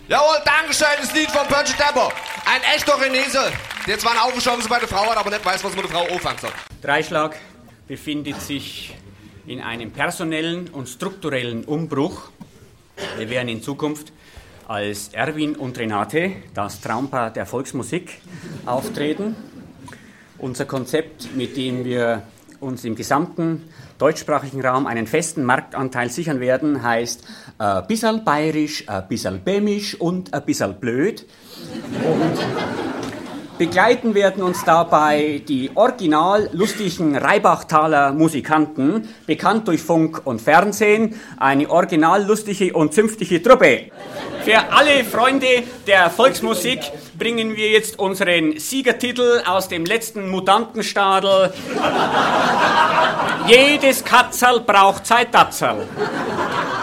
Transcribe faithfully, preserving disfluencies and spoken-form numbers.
Jawohl, Dankeschön, das Lied von Pötsche Depper. Ein echter Chinese, der zwar eine Aufchance bei der Frau hat, aber nicht weiß, was man der Frau anfangen soll. Dreischlag befindet sich in einem personellen und strukturellen Umbruch. Wir werden in Zukunft als Erwin und Renate, das Traumpaar der Volksmusik, auftreten. Unser Konzept, mit dem wir uns im gesamten deutschsprachigen Raum einen festen Marktanteil sichern werden, heißt ein äh, bisschen bayerisch, ein bisschen bämisch und ein bisschen blöd. Und begleiten werden uns dabei die original lustigen Reibachtaler Musikanten, bekannt durch Funk und Fernsehen, eine original lustige und zünftige Truppe. Für alle Freunde der Volksmusik bringen wir jetzt unseren Siegertitel aus dem letzten Mutantenstadel. Jedes Katzerl braucht sein Datzerl.